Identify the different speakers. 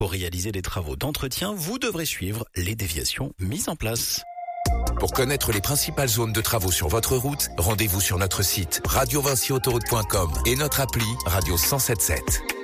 Speaker 1: Pour réaliser les travaux d'entretien, vous devrez suivre les déviations mises en place.
Speaker 2: Pour connaître les principales zones de travaux sur votre route, rendez-vous sur notre site radiovincyautoroute.com et notre appli Radio 177.